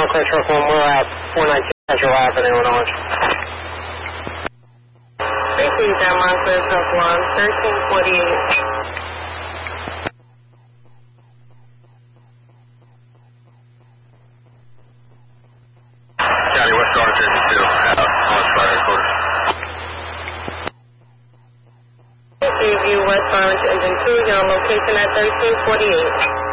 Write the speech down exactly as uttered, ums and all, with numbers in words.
Northwest Truck one, we're at four nineteen Central Avenue in Orange. Received that Montclair Truck one, thirteen forty-eight. County West Orange fifty-two, uh, Orange Fire Headquarters. Received you West Orange Engine two, your location at thirteen forty-eight.